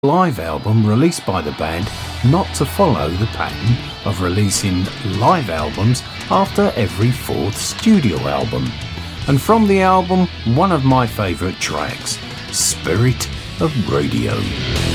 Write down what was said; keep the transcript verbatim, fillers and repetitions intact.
live album released by the band not to follow the pattern of releasing live albums after every fourth studio album. And from the album, one of my favourite tracks, Spirit of Radio.